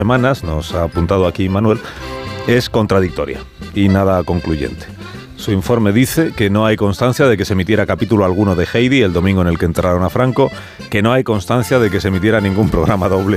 semanas, nos ha apuntado aquí Manuel, es contradictoria y nada concluyente. Su informe dice que no hay constancia de que se emitiera capítulo alguno de Heidi el domingo en el que enterraron a Franco, que no hay constancia de que se emitiera ningún programa doble